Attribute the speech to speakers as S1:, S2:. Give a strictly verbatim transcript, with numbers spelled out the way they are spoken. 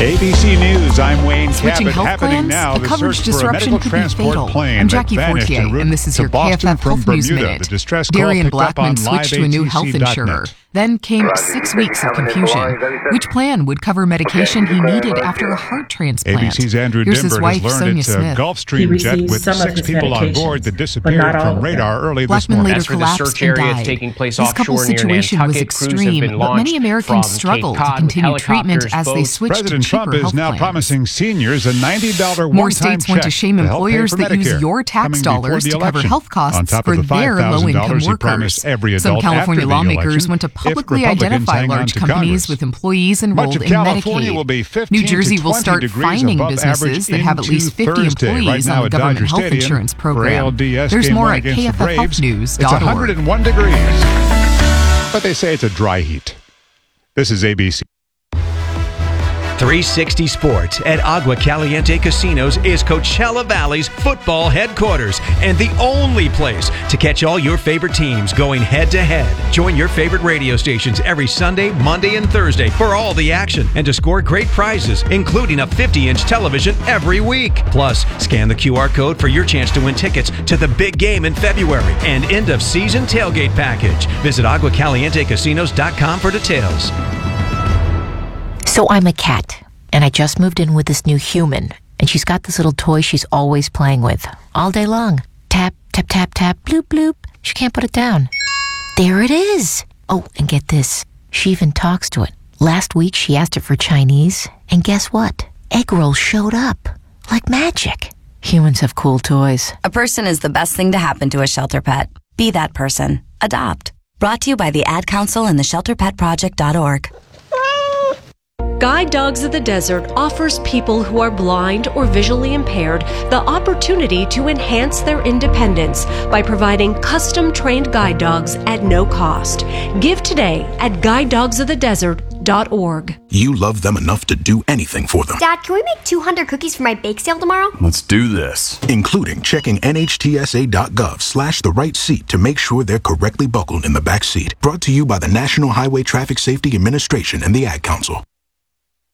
S1: A B C News, I'm Wayne
S2: Switching
S1: Cabot.
S2: health
S1: Happening
S2: plans?
S1: now,
S2: A
S1: the
S2: coverage
S1: search for a
S2: disruption
S1: medical
S2: could be
S1: transport
S2: fatal.
S1: plane
S2: I'm
S1: that
S2: Jackie
S1: vanished
S2: Fortier,
S1: en route
S2: and this is
S1: to
S2: your K F
S1: Boston
S2: F
S1: from
S2: Health News
S1: Bermuda.
S2: Minute.
S1: The distress call
S2: Darian
S1: picked up
S2: Blackman
S1: on
S2: switched
S1: live
S2: to a new
S1: A T C
S2: health
S1: dot
S2: insurer.
S1: net.
S2: Then came six weeks of confusion. Which plan would cover medication he needed after a heart transplant?
S1: A B C's Andrew
S2: Here's his
S1: Dimber
S2: wife,
S1: has learned
S2: Sonia
S1: it's a
S2: Smith.
S1: Gulfstream jet with six people on board that disappeared from radar early this
S2: Blackman
S1: morning.
S2: later
S3: As for the
S2: collapsed
S3: search
S2: and
S3: area
S2: died.
S3: taking place
S2: This couple's
S3: offshore near
S2: situation was
S3: Nantucket, crews have
S2: extreme,
S3: been
S2: but many
S3: launched
S2: Americans
S3: from
S2: struggle
S3: Cape
S2: to
S3: Cod,
S2: continue treatment
S3: helicopters,
S2: as they
S3: boats.
S2: switch to
S1: President
S2: cheaper
S1: Trump is
S2: health
S1: now
S2: plans.
S1: promising seniors a ninety dollars
S2: More
S1: one-time
S2: states want to
S1: check
S2: shame
S1: to help pay
S2: employers
S1: for
S2: that use
S1: Medicare,
S2: your tax
S1: coming before
S2: dollars
S1: the
S2: to cover
S1: election.
S2: health costs
S1: On top
S2: for
S1: of the
S2: their
S1: five thousand dollars
S2: low-income
S1: he
S2: workers.
S1: promised every
S2: Some
S1: adult
S2: California
S1: after the
S2: lawmakers
S1: election
S2: want to
S1: if
S2: publicly
S1: Republicans
S2: identify
S1: hang on
S2: large
S1: to
S2: companies
S1: Congress.
S2: with employees
S1: Much
S2: enrolled
S1: of
S2: in
S1: California
S2: Medicaid.
S1: will be fifteen
S2: New Jersey
S1: to
S2: will
S1: twenty
S2: start
S1: degrees
S2: finding
S1: above
S2: businesses
S1: average
S2: that have at
S1: into
S2: least fifty
S1: Thursday.
S2: employees
S1: Right now
S2: on the
S1: at
S2: government
S1: Dodger
S2: health
S1: Stadium
S2: insurance
S1: for
S2: program.
S1: A L D S
S2: There's
S1: game
S2: more
S1: one
S2: at
S1: against the
S2: K F F health
S1: Braves.
S2: news
S1: It's
S2: dot org.
S1: one hundred one degrees, but they say it's a dry heat. This is A B C.
S4: three sixty Sports at Agua Caliente Casinos is Coachella Valley's football headquarters and the only place to catch all your favorite teams going head-to-head. Join your favorite radio stations every Sunday, Monday, and Thursday for all the action and to score great prizes, including a fifty-inch television every week. Plus, scan the Q R code for your chance to win tickets to the big game in February and end-of-season tailgate package. Visit agua caliente casinos dot com for details.
S5: So I'm a cat, and I just moved in with this new human, and she's got this little toy she's always playing with, all day long. Tap, tap, tap, tap, bloop, bloop. She can't put it down. There it is. Oh, and get this. She even talks to it. Last week, she asked it for Chinese, and guess what? Egg rolls showed up. Like magic. Humans have cool toys.
S6: A person is the best thing to happen to a shelter pet. Be that person. Adopt. Brought to you by the Ad Council and the shelter pet project dot org.
S7: Guide Dogs of the Desert offers people who are blind or visually impaired the opportunity to enhance their independence by providing custom-trained guide dogs at no cost. Give today at guide dogs of the desert dot org.
S8: You love them enough to do anything for them.
S9: Dad, can we make two hundred cookies for my bake sale tomorrow?
S8: Let's do this. Including checking N H T S A dot gov slash the right seat to make sure they're correctly buckled in the back seat. Brought to you by the National Highway Traffic Safety Administration and the Ad Council.